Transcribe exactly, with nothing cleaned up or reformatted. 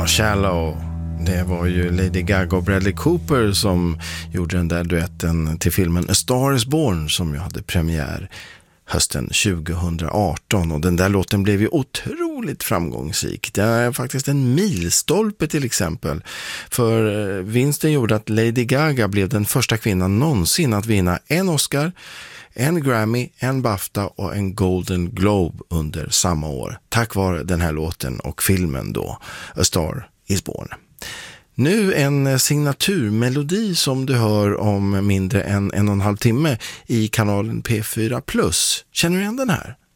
Shallow. Det var ju Lady Gaga och Bradley Cooper som gjorde den där duetten till filmen A Star is Born som ju hade premiär hösten tjugohundraarton, och den där låten blev ju otroligt framgångsrik. Det är faktiskt en milstolpe till exempel, för vinsten gjorde att Lady Gaga blev den första kvinnan någonsin att vinna en Oscar, en Grammy, en BAFTA och en Golden Globe under samma år, tack vare den här låten och filmen då, A Star is Born. Nu en signaturmelodi som du hör om mindre än en och en halv timme i kanalen P fyra plus. Känner du igen den här?